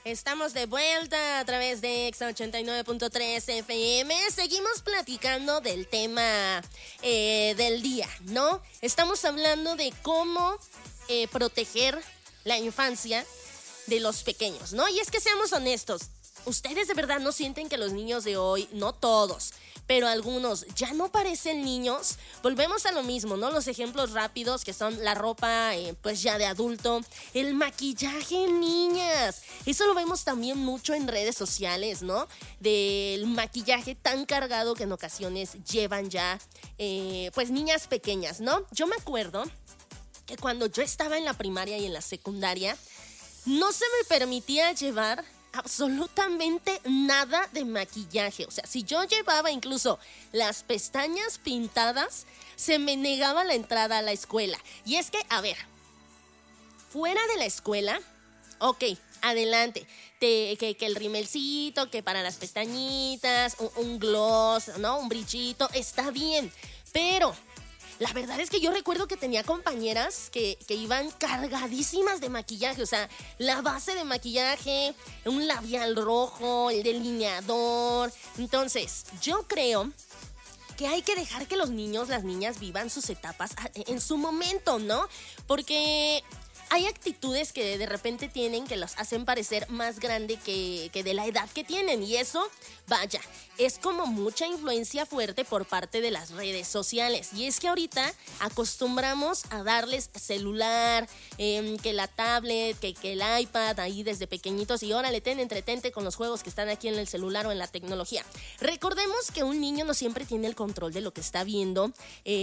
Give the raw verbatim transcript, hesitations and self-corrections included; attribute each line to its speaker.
Speaker 1: Estamos de vuelta a través de Exa ochenta y nueve punto tres F M. Seguimos platicando del tema eh, del día, ¿no? Estamos hablando de cómo eh, proteger la infancia de los pequeños, ¿no? Y es que seamos honestos, ¿ustedes de verdad no sienten que los niños de hoy, no todos, pero algunos ya no parecen niños? Volvemos a lo mismo, ¿no? Los ejemplos rápidos que son la ropa, eh, pues ya de adulto, el maquillaje en niñas. Eso lo vemos también mucho en redes sociales, ¿no? Del maquillaje tan cargado que en ocasiones llevan ya, eh, pues niñas pequeñas, ¿no? Yo me acuerdo que cuando yo estaba en la primaria y en la secundaria, no se me permitía llevar absolutamente nada de maquillaje. O sea, si yo llevaba incluso las pestañas pintadas, se me negaba la entrada a la escuela. Y es que, a ver, fuera de la escuela, ok, adelante, Te, que, que el rimelcito, que para las pestañitas, un, un gloss, ¿no? Un brillito, está bien, pero la verdad es que yo recuerdo que tenía compañeras que, que iban cargadísimas de maquillaje. O sea, la base de maquillaje, un labial rojo, el delineador. Entonces, yo creo que hay que dejar que los niños, las niñas vivan sus etapas en su momento, ¿no? Porque hay actitudes que de repente tienen que los hacen parecer más grande que, que de la edad que tienen. Y eso, vaya, es como mucha influencia fuerte por parte de las redes sociales. Y es que ahorita acostumbramos a darles celular, eh, que la tablet, que, que el iPad ahí desde pequeñitos. Y órale, ten, entretente con los juegos que están aquí en el celular o en la tecnología. Recordemos que un niño no siempre tiene el control de lo que está viendo, eh,